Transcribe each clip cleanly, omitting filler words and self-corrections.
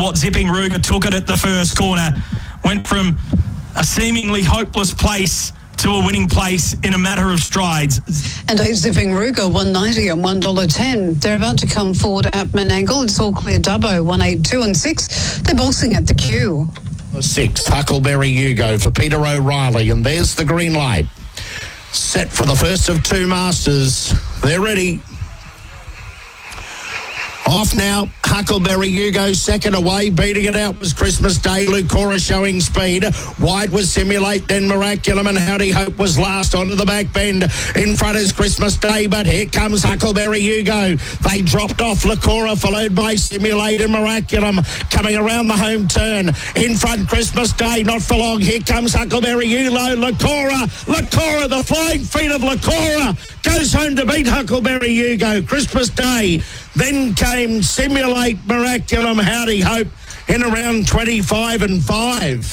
what Zipping Ruger took it at the first corner. Went from a seemingly hopeless place to a winning place in a matter of strides. And 8 Zipping Ruger, $1.90 and $1.10. They're about to come forward at Menangle. It's all clear Dubbo, 182 and 6. They're boxing at the queue. 6, Huckleberry Hugo for Peter O'Reilly, and there's the green light. Set for the first of 2 masters. They're ready. Off now, Huckleberry Hugo second away. Beating it out was Christmas Day. Lucora showing speed. Wide was Simulate, then Miraculum, and Howdy Hope was last onto the back bend. In front is Christmas Day, but here comes Huckleberry Hugo. They dropped off Lucora, followed by Simulate and Miraculum. Coming around the home turn. In front, Christmas Day, not for long. Here comes Huckleberry Hugo. Lucora, the flying feet of Lucora goes home to beat Huckleberry Hugo. Christmas Day. Then came Simulate, Miraculum, Howdy Hope in around 25 and 5.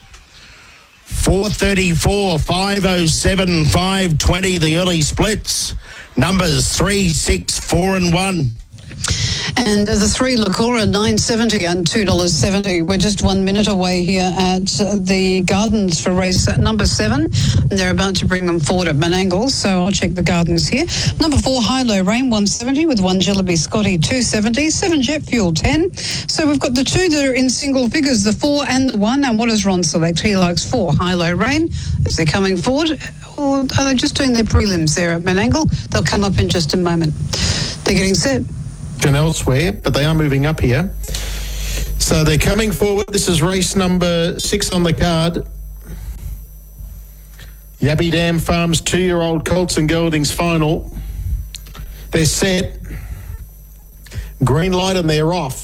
434, 507, 520, the early splits. Numbers 3, 6, 4 and 1. And the 3 Lucora, $9.70 and $2.70. We're just 1 minute away here at the Gardens for race number 7. They're about to bring them forward at Menangle, so I'll check the Gardens here. Number 4, High Low Rain, $1.70 with 1 Jillaby Scotty, $2.70. 7 Jet Fuel, $10. So we've got the 2 that are in single figures, the 4 and the 1. And what does Ron select? He likes 4 High Low Rain. Is they coming forward? Or are they just doing their prelims there at Menangle? They'll come up in just a moment. They're getting set. Elsewhere, but they are moving up here. So they're coming forward. This is race number 6 on the card. Yabby Dam Farms 2-year-old Colts and Geldings final. They're set. Green light and they're off.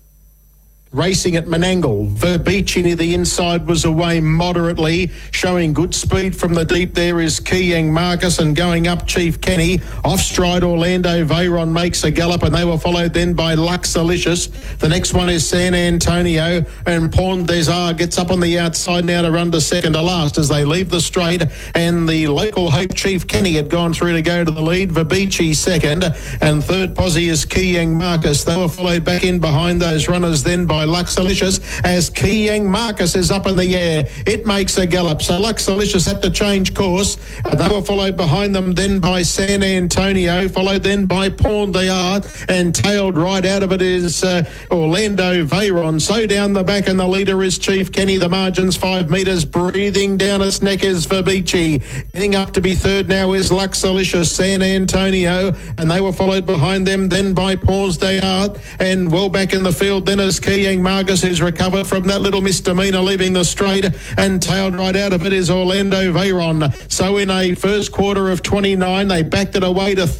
Racing at Menangle. Verbeeci near the inside was away moderately, showing good speed from the deep. There is Keyang Marcus, and going up Chief Kenny. Off stride Orlando Veyron makes a gallop, and they were followed then by Luxalicious. The next one is San Antonio, and Pont des Arts gets up on the outside now to run to second to last as they leave the straight, and the local Hope Chief Kenny had gone through to go to the lead. Verbeeci second, and third posse is Keyang Marcus. They were followed back in behind those runners then by Luxalicious as Keyang Marcus is up in the air. It makes a gallop, so Luxalicious had to change course. They were followed behind them then by San Antonio, followed then by Pont des Arts, and tailed right out of it is Orlando Veyron. So down the back, and the leader is Chief Kenny. The margin's 5 metres. Breathing down its neck is Verbeeci. Getting up to be third now is Luxalicious, San Antonio, and they were followed behind them then by Pont des Arts, and well back in the field then is Keyang Marcus, who's recovered from that little misdemeanor leaving the straight, and tailed right out of it is Orlando Veyron. So in a first quarter of 29, they backed it away to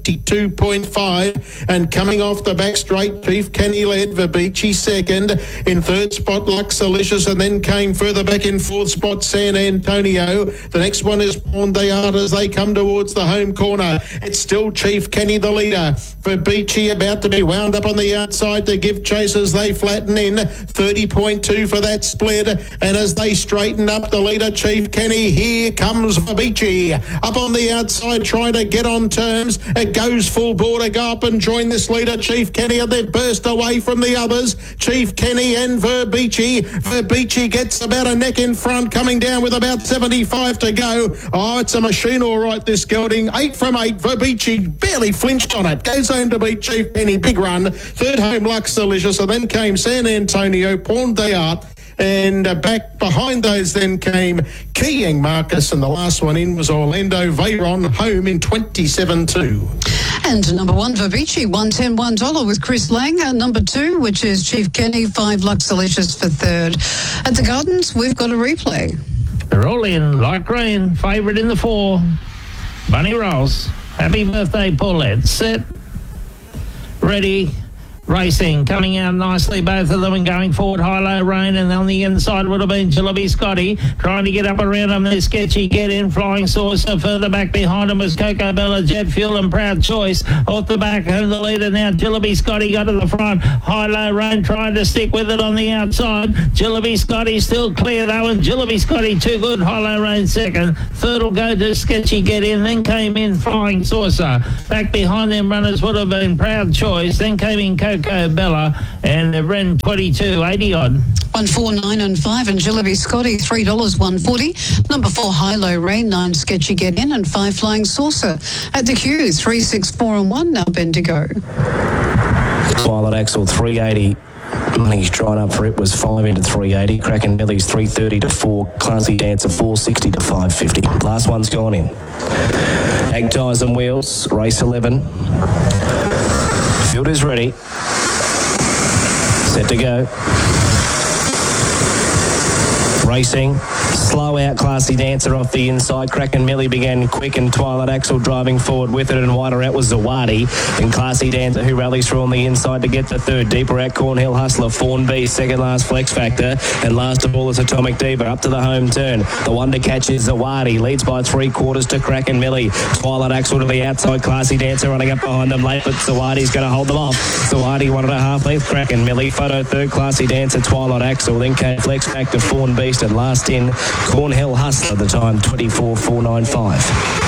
32.5, and coming off the back straight, Chief Kenny led, Verbeeci second, in third spot Luxalicious, and then came further back in fourth spot San Antonio. The next one is Pont des Arts as they come towards the home corner. It's still Chief Kenny the leader. Verbeeci about to be wound up on the outside to give chase as they flatten in. 30.2 for that split, and as they straighten up the leader Chief Kenny, here comes Verbeeci up on the outside trying to get on terms. It goes full bore to go up and join this leader Chief Kenny, and they've burst away from the others. Chief Kenny and Verbeeci gets about a neck in front, coming down with about 75 to go. Oh, it's a machine all right, this gelding. 8 from 8. Verbeeci barely flinched on it, goes home to beat Chief Kenny. Big run. Third home Luxalicious, and then came San Antonio, Pont des Arts, and back behind those then came Keyang Marcus, and the last one in was Orlando Veyron, home in 27.2. And number 1, Verbeeci, $1.10, $1 with Chris Lang. Number 2, which is Chief Kenny, 5 Luxalicious for third. At the Gardens, we've got a replay. They're all in. Light green, favourite in the 4. Bunny Rolls. Happy birthday, Paulette. Set. Ready. Racing, coming out nicely, both of them, and going forward, High Low Rain, and on the inside would have been Jillaby Scotty, trying to get up around them. There's Sketchy Get In, Flying Saucer. Further back behind him was Coco Bella, Jet Fuel, and Proud Choice. Off the back, and the leader now, Jillaby Scotty got to the front. High Low Rain trying to stick with it on the outside. Jillaby Scotty still clear though, and Jillaby Scotty too good. High Low Rain second. Third will go to Sketchy Get In, then came in Flying Saucer. Back behind them runners would have been Proud Choice, then came in Coco Coco Bella, and the Ren 22, 80 odd. 1, 4, 9 and 5 and Jillaby Scotty, $3, 140. Number 4, High Low Rain, 9 Sketchy Get In, and 5 Flying Saucer. At the queue, 3, 6, 4 and 1, now Bendigo. Violet Axel, 380. Money's dried up for it was 5 into 380. Cracking Millie's 330 to 4. Classy Dancer 460 to 550. Last one's gone in. Ag Tyres and Wheels, race 11. Field is ready. Set to go. Racing. Slow out Classy Dancer off the inside. Cracking Millie began quick and Twilight Axel driving forward with it, and wider out was Zawadi. And Classy Dancer who rallies through on the inside to get the third. Deeper out Cornhill Hustler, Fawn B, second last Flex Factor. And last of all is Atomic Diva up to the home turn. The one to catch is Zawadi. Leads by 3/4 to Cracking Millie. Twilight Axel to the outside. Classy Dancer running up behind them late, but Zawadi's going to hold them off. Zawadi 1.5 length. Cracking Millie. Photo third. Classy Dancer. Twilight Axel. Then came Flex Factor, Fawn Beast, and last in Cornhill Hustler, the time 24.495.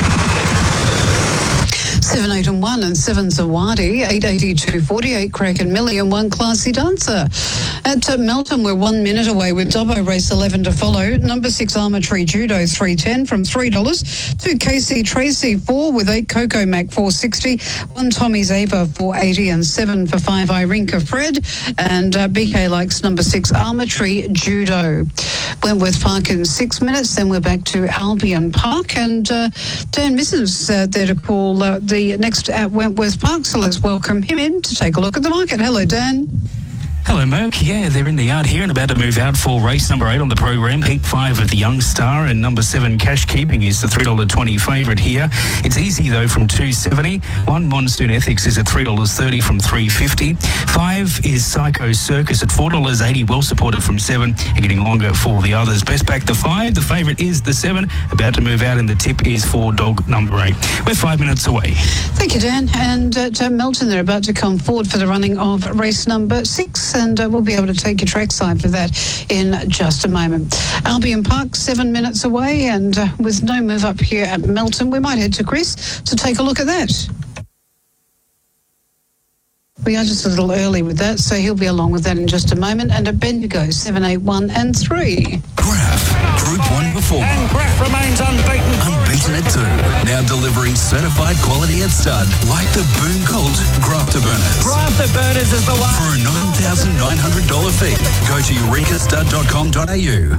7, 8 and 1 and 7 Zawadi, 880, 248 Cracking Millie and 1 Classy Dancer. At Melton, we're 1 minute away with Dobbo race 11 to follow. Number 6 Armour Tree Judo, 310 from $3. 2 Casey Tracy, 4 with 8 Coco Mac, 460. 1 Tommy's Ava, 480 and 7 for 5 Irinka Fred. And BK likes number 6 Armour Tree Judo. Wentworth Park in 6 minutes, then we're back to Albion Park. And Dan Misson's there to call the next at Wentworth Park, so let's welcome him in to take a look at the market. Hello, Dan. Hello, Merck. Yeah, they're in the yard here and about to move out for race number 8 on the program. Heat 5 of the Young Star, and number 7 Cash Keeping is the $3.20 favourite here. It's easy though from $2.70. 1 Monsoon Ethics is at $3.30 from $3.50. 5 is Psycho Circus at $4.80, well supported from 7, and getting longer for the others. Best back the 5. The favourite is the 7, about to move out, and the tip is for dog number 8. We're 5 minutes away. Thank you, Dan. And at Melton, they're about to come forward for the running of race number 6. And we'll be able to take your trackside for that in just a moment. Albion Park, 7 minutes away, and with no move up here at Melton, we might head to Chris to take a look at that. We are just a little early with that, so he'll be along with that in just a moment. And at Bendigo, 7, 8, 1 and 3. Graf, Group 1 performer. And Graf remains unbeaten. Unbeaten at 2. Now delivering certified quality at stud, like the Boom Colt Grafter Burners. Grafter Burners is the one. For a $9,900 fee, go to eurekastud.com.au.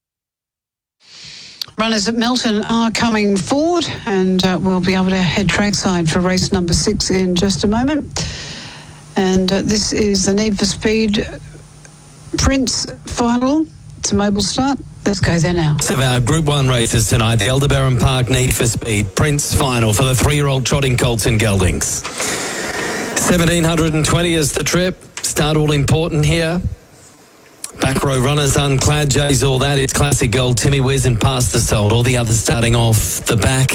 Runners at Melton are coming forward, and we'll be able to head trackside for race number 6 in just a moment. And this is the Need for Speed Prince final. It's a mobile start. Let's go there now. Some of our Group 1 races tonight. The Aldebaran Park Need for Speed Prince final for the 3-year-old trotting colts and geldings. 1,720 is the trip. Start all important here. Back row runners, Unclad, Jay's all that. It's Classic Gold, Timmy Wiz and Past the Salt. All the others starting off the back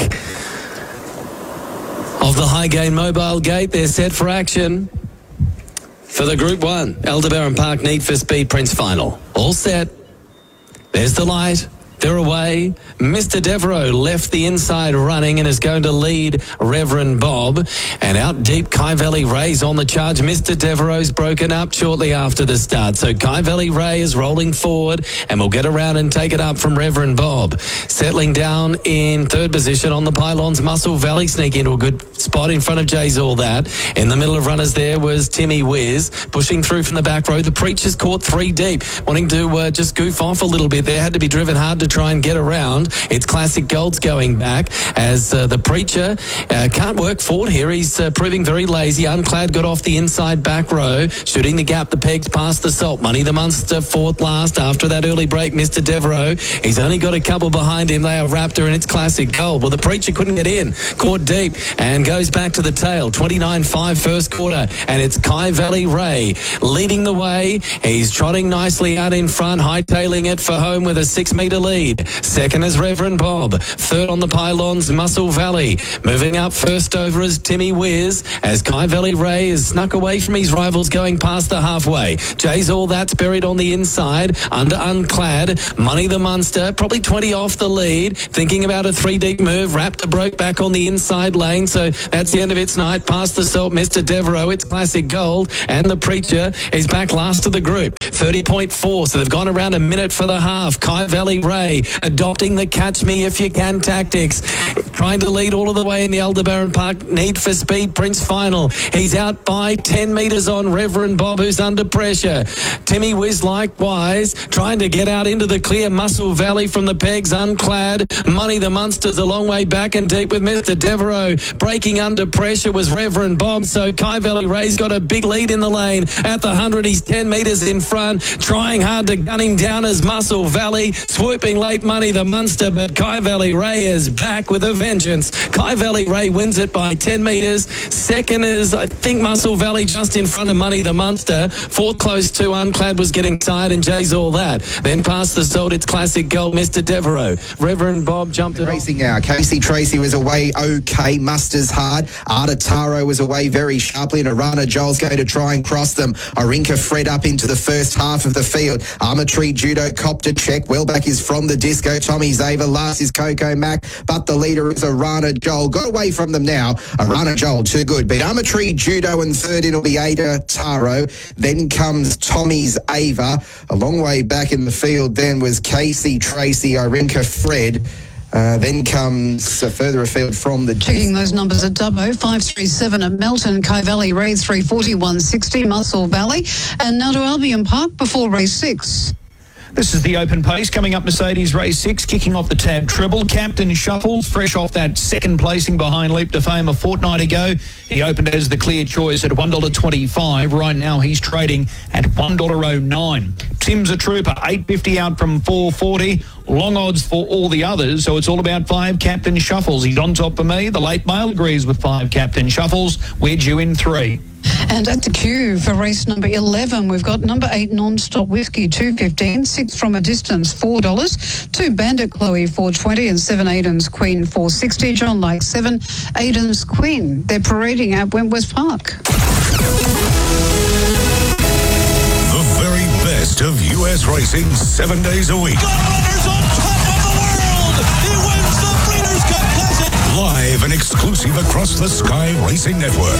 of the High Gain Mobile Gate. They're set for action for the Group 1 Aldebaran Park Need for Speed Prince final. All set. There's the light. They're away. Mr. Devereaux left the inside running and is going to lead Reverend Bob. And out deep, Kai Valley Ray's on the charge. Mr. Devereaux's broken up shortly after the start. So Kai Valley Ray is rolling forward and will get around and take it up from Reverend Bob. Settling down in 3rd position on the pylons, Muscle Valley sneak into a good spot in front of Jay's All That. In the middle of runners there was Timmy Wiz pushing through from the back row. The Preacher's caught 3 deep, wanting to just goof off a little bit there. Had to be driven hard to try and get around. It's Classic Gold's going back as the Preacher can't work forward here. He's proving very lazy. Unclad got off the inside back row, shooting the gap. The Pegs past the Salt. Money the Munster 4th last after that early break. Mr. Devereaux, he's only got a couple behind him. They are Raptor and it's Classic Gold. Well, the Preacher couldn't get in, caught deep and goes back to the tail. 29.5 first quarter, and it's Kai Valley Ray leading the way. He's trotting nicely out in front, hightailing it for home with a 6 metre lead. lead. Second is Reverend Bob. Third on the pylons, Muscle Valley. Moving up first over is Timmy Wiz as Kai Valley Ray is snuck away from his rivals going past the halfway. Jay's All That's buried on the inside under Unclad. Money the Munster, probably 20 off the lead. Thinking about a 3-deep move. Raptor broke back on the inside lane, so that's the end of its night. Past the Salt, Mr. Devereaux, it's Classic Gold, and the Preacher is back last of the group. 30.4, so they've gone around a minute for the half. Kai Valley Ray adopting the catch me if you can tactics. Trying to lead all of the way in the Aldebaran Park Need for Speed Prince final. He's out by 10 metres on Reverend Bob, who's under pressure. Timmy Wiz likewise trying to get out into the clear. Muscle Valley from the pegs, Unclad. Money the Munsters a long way back and deep with Mr. Devereaux. Breaking under pressure was Reverend Bob, so Kai Valley Ray's got a big lead in the lane. At the 100, he's 10 metres in front. Trying hard to gun him down as Muscle Valley. Swooping late Money the Munster, but Kai Valley Ray is back with a vengeance. Kai Valley Ray wins it by 10 metres. Second is, I think, Muscle Valley just in front of Money the Munster. Fourth close to Unclad was getting tired, and Jay's All That. Then past the Salt, it's Classic Gold, Mr. Devereaux. Reverend Bob jumped it racing now. Casey Tracy was away okay. Musters hard. Arta Taro was away very sharply, and Arana Joel's going to try and cross them. Orinka Fred up into the first half of the field. Armatree Judo copped a check. Wellback is from the disco. Tommy Zaver. Last is Coco Mac, but the leader is Arana Joel. Got away from them now. Arana Joel, too good. Beat Armatree Judo, and third in will be Ada Taro. Then comes Tommy's Ava. A long way back in the field then was Casey Tracy, Orinka Fred. Then comes further afield from the... Checking those numbers at Dubbo, 537 at Melton, Kai Valley Race 340, 160, Muscle Valley, and now to Albion Park before race 6. This is the open pace. Coming up, Mercedes race 6, kicking off the tab treble. Captain Shuffles, fresh off that second placing behind Leap to Fame a fortnight ago. He opened as the clear choice at $1.25. Right now, he's trading at $1.09. Tim's a trooper, $8.50 out from $4.40. Long odds for all the others, so it's all about 5 Captain Shuffles. He's on top for me. The late mail agrees with 5 Captain Shuffles. We're due in 3. And at the queue for race number 11, we've got number 8 Non-Stop Whiskey, $2.15, 6 From a Distance, $4, 2 Bandit Chloe, $4.20, and 7 Aiden's Queen, $4.60. John likes 7 Aiden's Queen. They're parading at Wentworth Park. The very best of US racing 7 days a week. Gunrunner's on top of the world! He wins the Breeders' Cup Classic! Live and exclusive across the Sky Racing Network.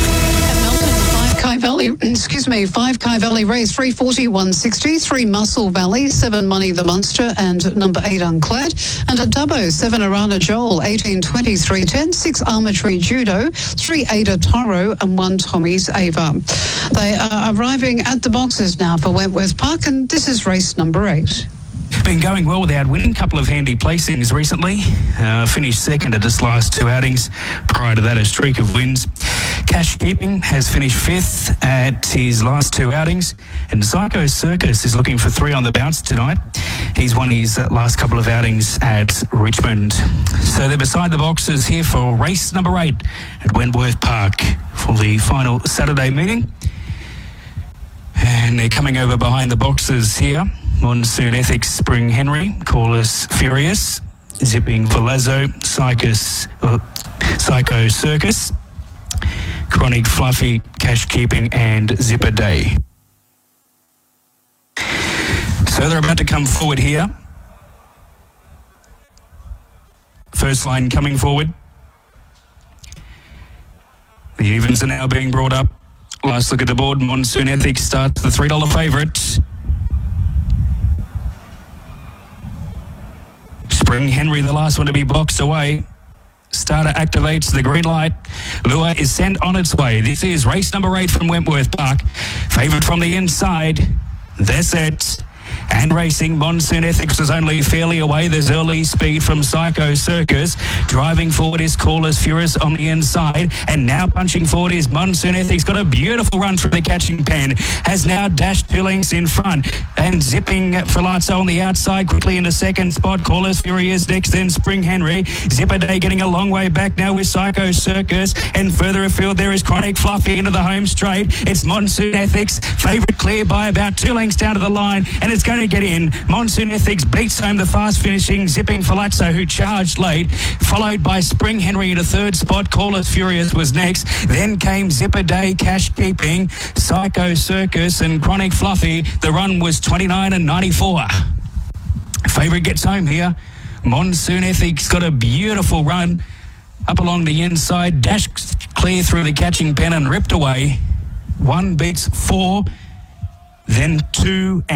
5 Kai Valley Race, 340, 160, 3 Muscle Valley, 7 Money the Munster, and number 8 Unclad. And at Dubbo, 7 Arana Joel, 18, 20, 310, 6 Armatree Judo, 3 Ada Taro, and 1 Tommy's Ava. They are arriving at the boxes now for Wentworth Park, and this is race number 8. Been going well without winning. Couple of handy placings recently. Finished second at his last 2 outings. Prior to that, a streak of wins. Cash Keeping has finished 5th at his last 2 outings. And Psycho Circus is looking for 3 on the bounce tonight. He's won his last couple of outings at Richmond. So they're beside the boxes here for race number 8 at Wentworth Park for the final Saturday meeting. And they're coming over behind the boxes here. Monsoon Ethics, Spring Henry, Corliss Furious, Zipping Velazzo, Psycho Circus, Chronic Fluffy, Cash Keeping, and Zipper Day. So they're about to come forward here. First line coming forward. The evens are now being brought up. Last look at the board. Monsoon Ethics starts the $3 favourite. Spring Henry, the last one to be boxed away. Starter activates the green light. Lure is sent on its way. This is race number 8 from Wentworth Park. Favoured from the inside. They're set. And racing, Monsoon Ethics was only fairly away. There's early speed from Psycho Circus. Driving forward is Corliss Furious on the inside. And now punching forward is Monsoon Ethics. Got a beautiful run through the catching pen. Has now dashed 2 lengths in front. And Zipping Filazzo on the outside. Quickly into second spot. Corliss Furious next, then Spring Henry. Zipper Day getting a long way back now with Psycho Circus. And further afield there is Chronic Fluffy into the home straight. It's Monsoon Ethics. Favourite clear by about 2 lengths down to the line. And it's going trying to get in. Monsoon Ethics beats home the fast finishing Zipping Falazzo, who charged late, followed by Spring Henry in a third spot. Call Us Furious was next. Then came Zipper Day, Cash Keeping, Psycho Circus and Chronic Fluffy. The run was 29 and 94. Favourite gets home here. Monsoon Ethics got a beautiful run up along the inside, dashed clear through the catching pen and ripped away. 1 beats 4, then 2